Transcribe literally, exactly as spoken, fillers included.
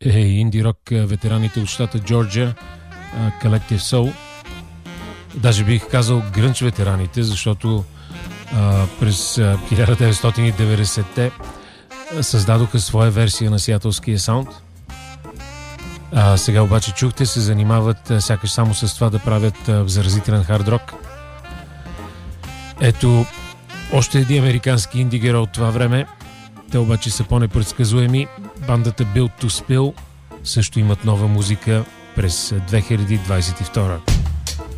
е инди-рок ветераните от щата Джорджия, Collective Soul. Даже бих казал грънч ветераните, защото а, през хиляда деветстотин и деветдесетте създадоха своя версия на сиатълския саунд. А, сега обаче чухте, се занимават а, сякаш само с това да правят а, заразителен хард-рок. Ето още един американски инди герой от това време. Те обаче са по-непредсказуеми. Бандата Built to Spill също имат нова музика през две хиляди двадесет и втора.